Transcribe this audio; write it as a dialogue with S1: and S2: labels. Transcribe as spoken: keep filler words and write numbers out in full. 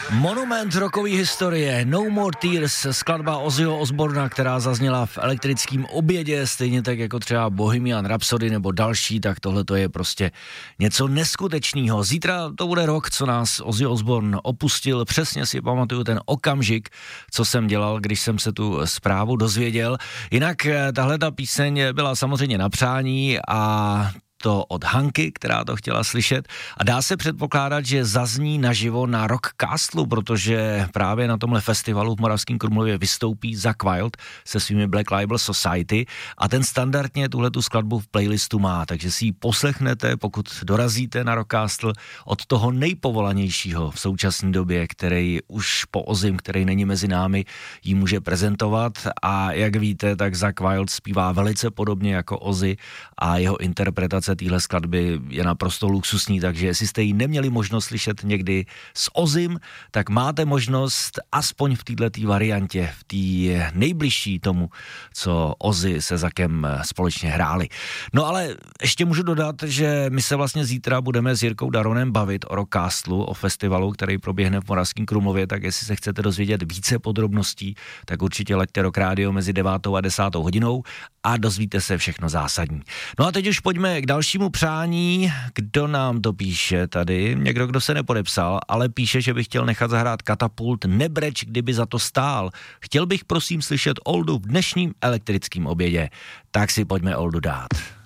S1: Monument rockové historie, No More Tears, skladba Ozzyho Osbourna, která zazněla v elektrickém obědě, stejně tak jako třeba Bohemian Rhapsody nebo další, tak tohle to je prostě něco neskutečného. Zítra to bude rok, co nás Ozzy Osbourne opustil, přesně si pamatuju ten okamžik, co jsem dělal, když jsem se tu zprávu dozvěděl. Jinak tahle ta píseň byla samozřejmě na přání a to od Hanky, která to chtěla slyšet, a dá se předpokládat, že zazní naživo na Rock Castlu, protože právě na tomhle festivalu v Moravském Krumlově vystoupí Zakk Wylde se svými Black Label Society a ten standardně tuhletu skladbu v playlistu má, takže si ji poslechnete, pokud dorazíte na Rock Castle, od toho nejpovolanějšího v současné době, který už po Ozzym, který není mezi námi, ji může prezentovat, a jak víte, tak Zakk Wylde zpívá velice podobně jako Ozzy a jeho interpretace téhle skladby je naprosto luxusní, takže jestli jste ji neměli možnost slyšet někdy s Ozzym, tak máte možnost aspoň v této variantě, v té nejbližší tomu, co Ozzy se Zakkem společně hráli. No ale ještě můžu dodat, že my se vlastně zítra budeme s Jirkou Daronem bavit o Rock Castlu, o festivalu, který proběhne v Moravském Krumlově, tak jestli se chcete dozvědět více podrobností, tak určitě leďte Rock Radio mezi devátou a desátou hodinou a dozvíte se všechno zásadní. No a teď už pojďme k dalšímu přání. Kdo nám to píše tady? Někdo, kdo se nepodepsal, ale píše, že by chtěl nechat zahrát Katapult Nebreč, kdyby za to stál. Chtěl bych prosím slyšet Oldu v dnešním elektrickém obědě. Tak si pojďme Oldu dát.